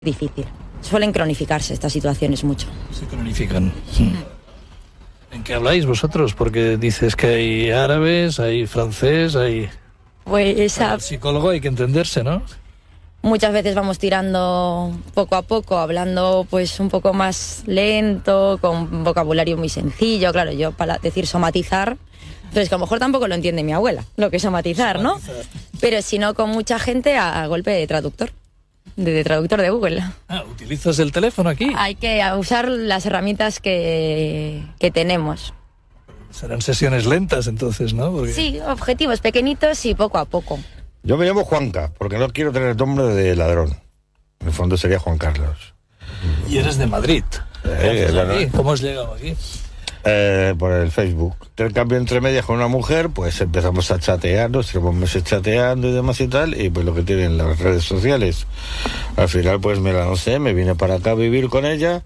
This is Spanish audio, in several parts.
Difícil. Suelen cronificarse estas situaciones mucho. Se cronifican. Sí. ¿En qué habláis vosotros? Porque dices que hay árabes, hay francés, hay... Pues Para el psicólogo hay que entenderse, ¿no? muchas veces vamos tirando poco a poco, hablando pues un poco más lento, con un vocabulario muy sencillo. Claro, yo para decir somatizar, pues que a lo mejor tampoco lo entiende mi abuela, lo que es somatizar, ¿no? Pero si no, con mucha gente a golpe de traductor. De traductor de Google. Ah, ¿utilizas el teléfono aquí? Hay que usar las herramientas que tenemos. Serán sesiones lentas entonces, ¿no? Porque... Sí, objetivos pequeñitos y poco a poco. Yo me llamo Juanca, porque no quiero tener nombre de ladrón. En el fondo sería Juan Carlos. Y eres de Madrid. ¿Cómo has llegado aquí? Por el Facebook. El cambio entre medias con una mujer, pues empezamos a chatear, nos llevamos meses chateando y demás y tal, y pues lo que tienen las redes sociales. Al final pues me la lancé, me vine para acá a vivir con ella,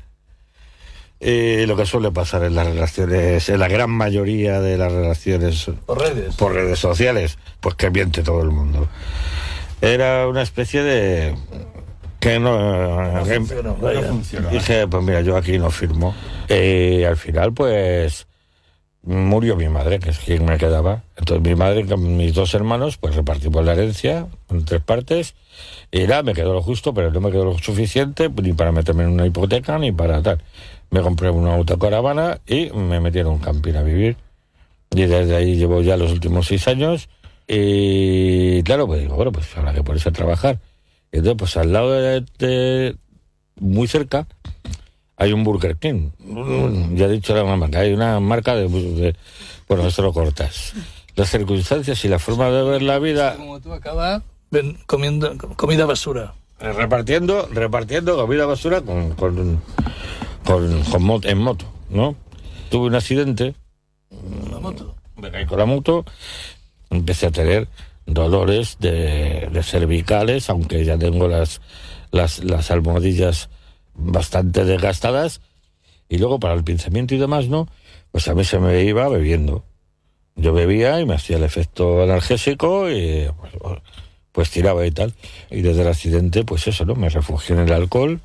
y lo que suele pasar en las relaciones, en la gran mayoría de las relaciones por redes sociales, pues que miente todo el mundo. Era una especie de... que no funcionó. Dije, pues mira, yo aquí no firmo. Al final, pues, murió mi madre, que es quien me quedaba. Entonces mi madre con mis dos hermanos, pues repartimos la herencia en 3 partes. Y nada, me quedó lo justo, pero no me quedó lo suficiente ni para meterme en una hipoteca ni para tal. Me compré una autocaravana y me metí en un camping a vivir. Y desde ahí llevo ya los últimos 6 años. Y claro, pues digo, bueno, pues habrá que ponerse a trabajar. Entonces, pues al lado de muy cerca, hay un Burger King. Ya he dicho la marca, hay una marca de bueno, esto lo cortas. Las circunstancias y la forma de ver la vida... Como tú acabas comiendo comida basura. Repartiendo comida basura en moto, ¿no? Tuve un accidente. ¿La moto? Me caí con la moto, empecé a tener dolores de cervicales, aunque ya tengo las almohadillas bastante desgastadas, y luego para el pinzamiento y demás, ¿no? Pues a mí se me iba bebiendo. Yo bebía y me hacía el efecto analgésico y pues tiraba y tal. Y desde el accidente, pues eso, ¿no? Me refugié en el alcohol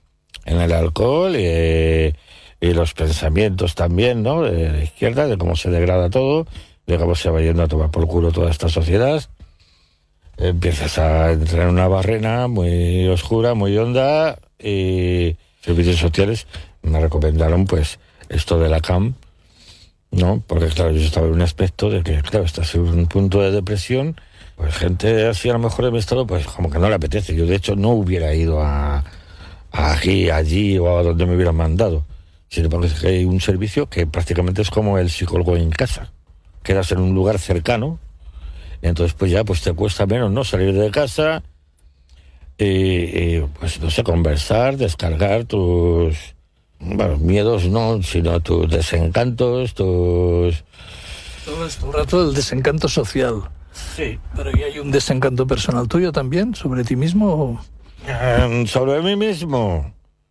y los pensamientos también, ¿no? De la izquierda, de cómo se degrada todo, de cómo se va yendo a tomar por culo toda esta sociedad. Empiezas a entrar en una barrena muy oscura, muy honda, y servicios sociales me recomendaron pues esto de la CAM, ¿no? Porque claro, yo estaba en un aspecto de que, claro, estás en un punto de depresión, pues gente así a lo mejor en mi estado, pues como que no le apetece. Yo de hecho no hubiera ido a aquí, allí o a donde me hubieran mandado. Sin embargo, es que hay un servicio que prácticamente es como el psicólogo en casa. Quedas en un lugar cercano, entonces pues ya pues te cuesta menos, ¿no? Salir de casa y pues no sé, conversar, descargar tus miedos, no, sino tus desencantos, tus... Todo esto un rato el desencanto social. Sí. Pero ¿y hay un desencanto personal tuyo también sobre ti mismo? Sobre mí mismo,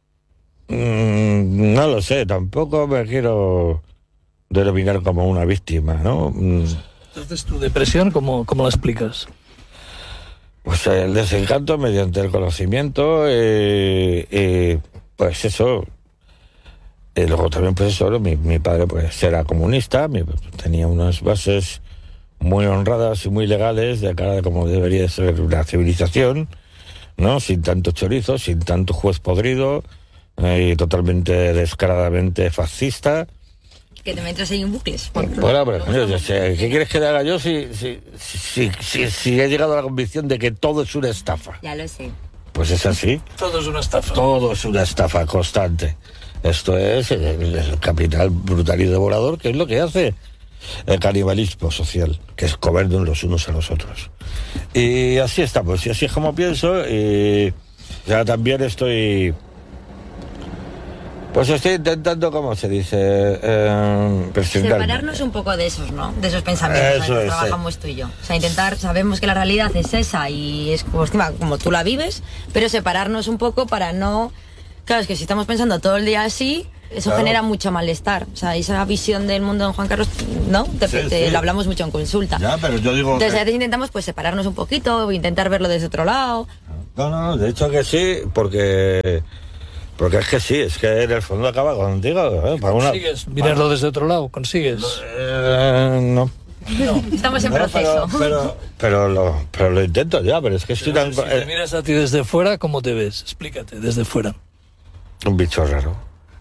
no lo sé, tampoco me quiero denominar como una víctima, ¿no? Entonces, ¿tu depresión cómo la explicas? Pues el desencanto mediante el conocimiento, pues eso. Luego también, pues eso, mi padre pues era comunista, tenía unas bases muy honradas y muy legales de cara de cómo debería ser una civilización, ¿no? Sin tanto chorizo, sin tanto juez podrido, y totalmente descaradamente fascista. Que te metes ahí en bucles. Bueno, pero yo sé, ¿qué quieres que le haga yo si he llegado a la convicción de que todo es una estafa? Ya lo sé. Pues es así. Todo es una estafa. Todo es una estafa constante. Esto es el capital brutal y devorador, que es lo que hace el canibalismo social, que es comernos los unos a los otros. Y así estamos, y así es como pienso, y ya también estoy intentando, ¿cómo se dice? Separarnos un poco de esos, ¿no? De esos pensamientos que trabajamos tú y yo. O sea, intentar, sabemos que la realidad es esa y es como tú la vives, pero separarnos un poco para no... Claro, es que si estamos pensando todo el día así, eso genera mucho malestar. O sea, esa visión del mundo de Juan Carlos, ¿no? Lo hablamos mucho en consulta. Ya, pero yo digo... Entonces a veces intentamos pues separarnos un poquito, intentar verlo desde otro lado. No, de hecho que sí, porque es que sí, es que en el fondo acaba contigo. ¿Consigues mirarlo desde otro lado? ¿Consigues? No. Estamos en proceso. Pero lo intento ya, pero es que estoy tan... Si te miras a ti desde fuera, ¿cómo te ves? Explícate, desde fuera. Un bicho raro.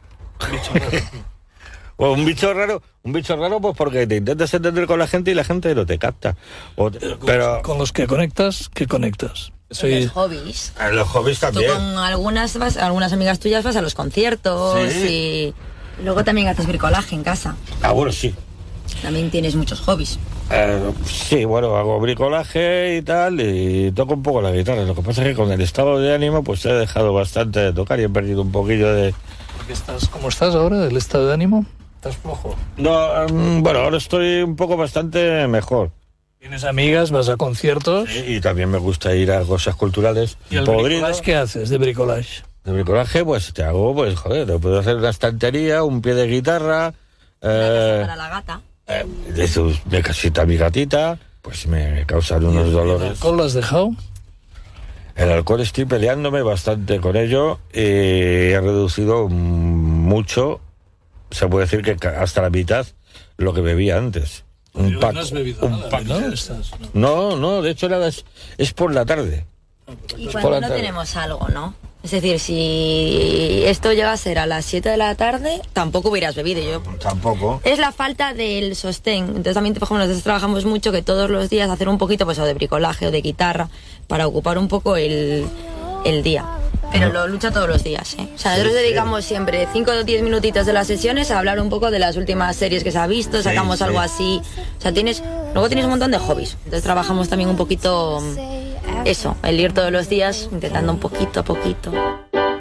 Bueno, un bicho raro pues porque te intentas entender con la gente y la gente no te capta. Pero con los que conectas, ¿qué conectas? Los hobbies. Los hobbies también. Tú con algunas amigas tuyas vas a los conciertos y luego también haces bricolaje en casa. Bueno, sí. También tienes muchos hobbies. Sí, bueno, hago bricolaje y tal, y toco un poco la guitarra. Lo que pasa es que con el estado de ánimo pues he dejado bastante de tocar y he perdido un poquillo de... ¿Cómo estás ahora, el estado de ánimo? ¿Estás flojo? No, bueno, ahora estoy un poco bastante mejor. ¿Tienes amigas? ¿Vas a conciertos? Sí, y también me gusta ir a cosas culturales. ¿Y el bricolage qué haces de bricolage? De bricolaje, pues te hago, pues joder, te puedo hacer una estantería, un pie de guitarra... para la gata. De casita a mi gatita, pues me causan unos dolores. ¿El alcohol lo has dejado? El alcohol estoy peleándome bastante con ello y he reducido mucho, se puede decir que hasta la mitad lo que bebía antes. No has bebido nada, ¿no? No, de hecho nada, es por la tarde. Y cuando no tenemos algo, ¿no? Es decir, si esto llega a ser a las 7 de la tarde, tampoco hubieras bebido. Yo tampoco. Es la falta del sostén. Entonces también, por ejemplo, nosotros trabajamos mucho que todos los días hacer un poquito pues o de bricolaje o de guitarra para ocupar un poco el día. Pero lo lucha todos los días, ¿eh? O sea, nosotros dedicamos siempre 5 o 10 minutitos de las sesiones a hablar un poco de las últimas series que se ha visto, sacamos algo así. O sea, luego tienes un montón de hobbies. Entonces trabajamos también un poquito eso, el ir todos los días intentando un poquito a poquito.